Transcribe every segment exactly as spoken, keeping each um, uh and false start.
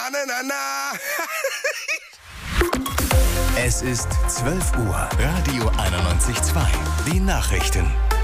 na, na, na. Es ist zwölf Uhr. Radio einundneunzig Komma zwei. Die Nachrichten.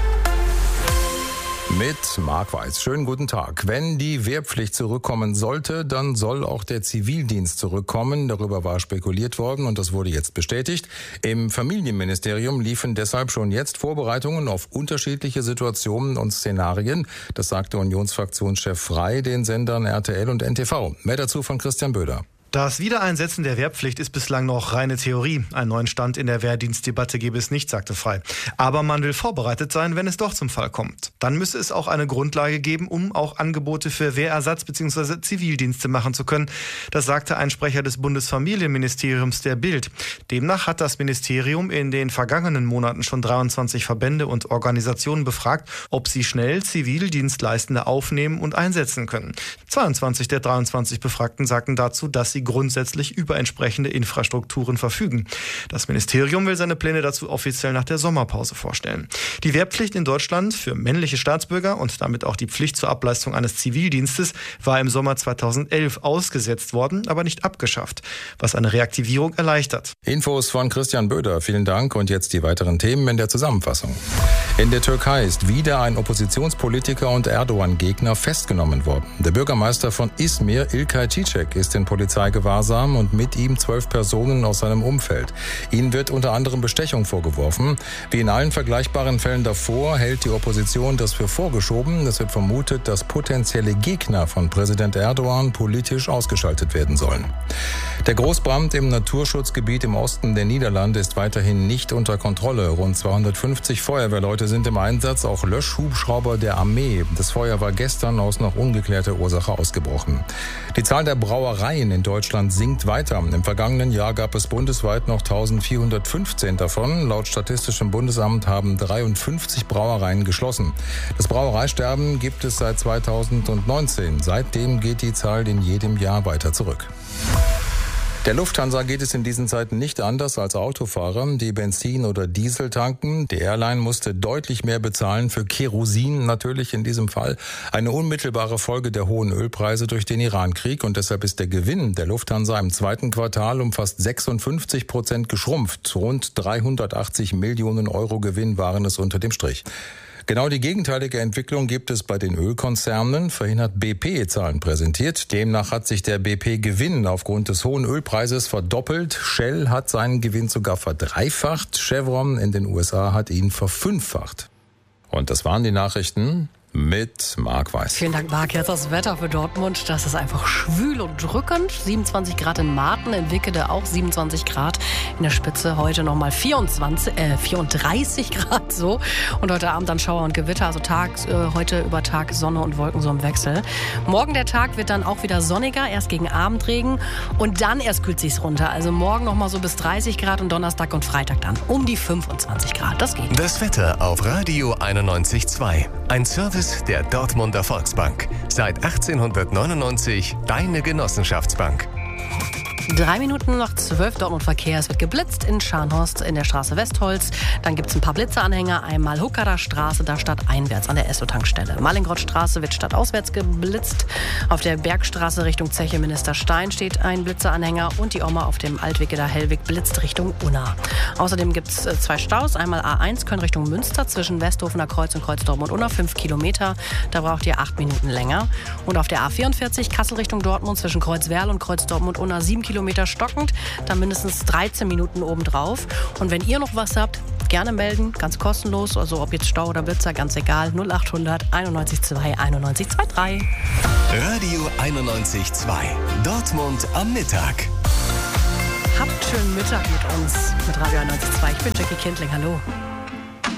Mit Marc Weiß. Schönen guten Tag. Wenn die Wehrpflicht zurückkommen sollte, dann soll auch der Zivildienst zurückkommen. Darüber war spekuliert worden und das wurde jetzt bestätigt. Im Familienministerium liefen deshalb schon jetzt Vorbereitungen auf unterschiedliche Situationen und Szenarien. Das sagte Unionsfraktionschef Frey den Sendern R T L und N T V. Mehr dazu von Christian Böder. Das Wiedereinsetzen der Wehrpflicht ist bislang noch reine Theorie. Einen neuen Stand in der Wehrdienstdebatte gebe es nicht, sagte Frey. Aber man will vorbereitet sein, wenn es doch zum Fall kommt. Dann müsse es auch eine Grundlage geben, um auch Angebote für Wehrersatz bzw. Zivildienste machen zu können. Das sagte ein Sprecher des Bundesfamilienministeriums der Bild. Demnach hat das Ministerium in den vergangenen Monaten schon dreiundzwanzig Verbände und Organisationen befragt, ob sie schnell Zivildienstleistende aufnehmen und einsetzen können. zweiundzwanzig der dreiundzwanzig Befragten sagten dazu, dass sie grundsätzlich über entsprechende Infrastrukturen verfügen. Das Ministerium will seine Pläne dazu offiziell nach der Sommerpause vorstellen. Die Wehrpflicht in Deutschland für männliche Staatsbürger und damit auch die Pflicht zur Ableistung eines Zivildienstes war im Sommer zweitausendelf ausgesetzt worden, aber nicht abgeschafft, was eine Reaktivierung erleichtert. Infos von Christian Böder. Vielen Dank und jetzt die weiteren Themen in der Zusammenfassung. In der Türkei ist wieder ein Oppositionspolitiker und Erdogan-Gegner festgenommen worden. Der Bürgermeister von Izmir, İlkay Çiçek, ist in Polizeigewahrsam und mit ihm zwölf Personen aus seinem Umfeld. Ihnen wird unter anderem Bestechung vorgeworfen. Wie in allen vergleichbaren Fällen davor hält die Opposition das für vorgeschoben. Es wird vermutet, dass potenzielle Gegner von Präsident Erdogan politisch ausgeschaltet werden sollen. Der Großbrand im Naturschutzgebiet im Osten der Niederlande ist weiterhin nicht unter Kontrolle. Rund zweihundertfünfzig Feuerwehrleute sind im Einsatz, auch Löschhubschrauber der Armee. Das Feuer war gestern aus noch ungeklärter Ursache ausgebrochen. Die Zahl der Brauereien in Deutschland sinkt weiter. Im vergangenen Jahr gab es bundesweit noch eintausendvierhundertfünfzehn davon. Laut Statistischem Bundesamt haben dreiundfünfzig Brauereien geschlossen. Das Brauereisterben gibt es seit zweitausendneunzehn. Seitdem geht die Zahl in jedem Jahr weiter zurück. Der Lufthansa geht es in diesen Zeiten nicht anders als Autofahrer, die Benzin oder Diesel tanken. Die Airline musste deutlich mehr bezahlen für Kerosin, natürlich in diesem Fall. Eine unmittelbare Folge der hohen Ölpreise durch den Iran-Krieg. Und deshalb ist der Gewinn der Lufthansa im zweiten Quartal um fast sechsundfünfzig Prozent geschrumpft. Rund dreihundertachtzig Millionen Euro Gewinn waren es unter dem Strich. Genau die gegenteilige Entwicklung gibt es bei den Ölkonzernen. Vorhin hat B P Zahlen präsentiert. Demnach hat sich der B P-Gewinn aufgrund des hohen Ölpreises verdoppelt. Shell hat seinen Gewinn sogar verdreifacht. Chevron in den U S A hat ihn verfünffacht. Und das waren die Nachrichten mit Marc Weiß. Vielen Dank, Marc. Jetzt das Wetter für Dortmund. Das ist einfach schwül und drückend. siebenundzwanzig Grad in Marten, in Wickede auch siebenundzwanzig Grad. In der Spitze heute nochmal vierundzwanzig, äh, vierunddreißig Grad so. Und heute Abend dann Schauer und Gewitter. Also Tag, äh, heute über Tag Sonne und Wolken so im Wechsel. Morgen der Tag wird dann auch wieder sonniger. Erst gegen Abendregen. Und dann erst kühlt sich's runter. Also morgen nochmal so bis dreißig Grad und Donnerstag und Freitag dann um die fünfundzwanzig Grad. Das geht. Das Wetter auf Radio einundneunzig Komma zwei. Ein Service der Dortmunder Volksbank. Seit achtzehnhundertneunundneunzig deine Genossenschaftsbank. Drei Minuten nach zwölf Dortmund Verkehr. Es wird geblitzt in Scharnhorst in der Straße Westholz. Dann gibt es ein paar Blitzeanhänger. Einmal Huckerer Straße, da stadteinwärts an der Esso-Tankstelle. Mallingrothstraße wird stadtauswärts geblitzt. Auf der Bergstraße Richtung Zeche Minister Stein steht ein Blitzeranhänger. Und die Oma auf dem Altwickeder Hellweg blitzt Richtung Unna. Außerdem gibt es zwei Staus. Einmal A eins Köln Richtung Münster zwischen Westhofener Kreuz und Kreuz Dortmund-Unna. Fünf Kilometer. Da braucht ihr acht Minuten länger. Und auf der A vierundvierzig Kassel Richtung Dortmund zwischen Kreuzwerl und Kreuz Dortmund-Unna. Sieben Kilometer stockend, dann mindestens dreizehn Minuten obendrauf. Und wenn ihr noch was habt, gerne melden, ganz kostenlos. Also ob jetzt Stau oder Blitzer, ganz egal. null achthundert einundneunzig zwei einundneunzig dreiundzwanzig. Radio einundneunzig Komma zwei. Dortmund am Mittag. Habt schönen Mittag mit uns, mit Radio einundneunzig Komma zwei. Ich bin Jackie Kindling, hallo.